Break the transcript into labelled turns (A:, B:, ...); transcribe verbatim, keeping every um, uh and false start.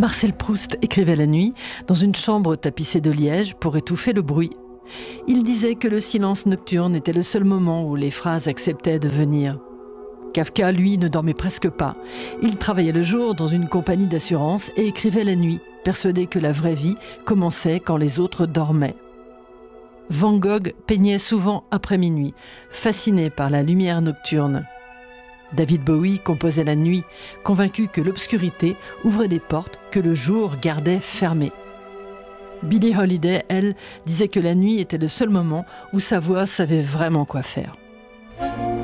A: Marcel Proust écrivait la nuit, dans une chambre tapissée de liège pour étouffer le bruit. Il disait que le silence nocturne était le seul moment où les phrases acceptaient de venir. Kafka, lui, ne dormait presque pas. Il travaillait le jour dans une compagnie d'assurance et écrivait la nuit, persuadé que la vraie vie commençait quand les autres dormaient. Van Gogh peignait souvent après minuit, fasciné par la lumière nocturne. David Bowie composait la nuit, convaincu que l'obscurité ouvrait des portes que le jour gardait fermées. Billie Holiday, elle, disait que la nuit était le seul moment où sa voix savait vraiment quoi faire.